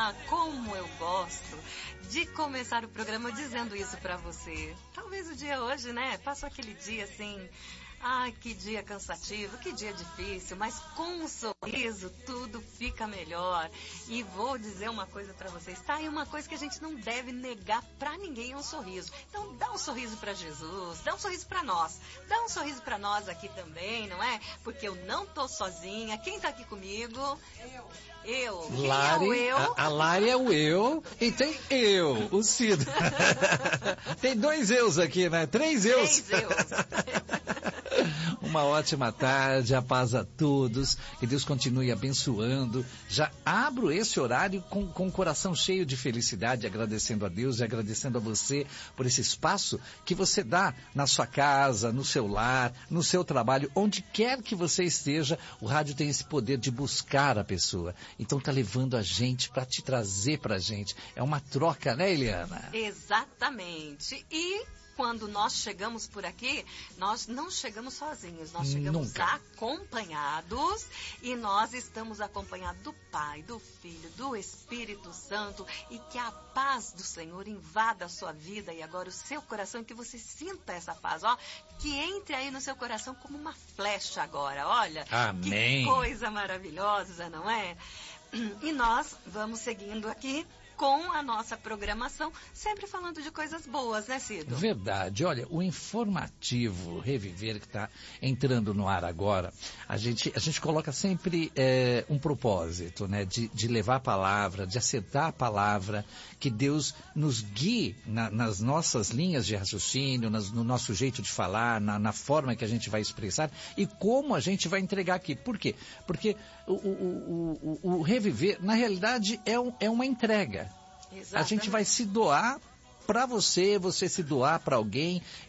Ah, como eu gosto de começar o programa dizendo isso pra você. Talvez o dia hoje, né? Passou aquele dia assim... Ai, que dia cansativo, que dia difícil, mas com um sorriso tudo fica melhor. E vou dizer uma coisa pra vocês, tá? E uma coisa que a gente não deve negar pra ninguém é um sorriso. Então dá um sorriso pra Jesus, dá um sorriso pra nós. Dá um sorriso pra nós aqui também, não é? Porque eu não tô sozinha. Quem tá aqui comigo? Eu. Quem Lari, é o eu? a Lari é o eu e tem eu, o Cido. Tem 2 eus aqui, né? 3 eus. 3 eus. Uma ótima tarde, a paz a todos, que Deus continue abençoando. Já abro esse horário com o coração cheio de felicidade, agradecendo a Deus e agradecendo a você por esse espaço que você dá na sua casa, no seu lar, no seu trabalho, onde quer que você esteja. O rádio tem esse poder de buscar a pessoa. Então tá levando a gente para te trazer pra gente. É uma troca, né, Eliana? Exatamente. E quando nós chegamos por aqui, nós não chegamos sozinhos, nós chegamos acompanhados, e nós estamos acompanhados do Pai, do Filho, do Espírito Santo, e que a paz do Senhor invada a sua vida e agora o seu coração, e que você sinta essa paz, ó, que entre aí no seu coração como uma flecha agora, olha. Amém. Que coisa maravilhosa, não é? E nós vamos seguindo aqui com a nossa programação, sempre falando de coisas boas, né, Cido? Verdade. Olha, o informativo Reviver que está entrando no ar agora, a gente coloca sempre um propósito, né, de levar a palavra, de acertar a palavra, que Deus nos guie nas nossas linhas de raciocínio, no nosso jeito de falar, na forma que a gente vai expressar e como a gente vai entregar aqui. Por quê? Porque o Reviver, na realidade, é uma entrega. Exatamente. A gente vai se doar para você se doar para alguém.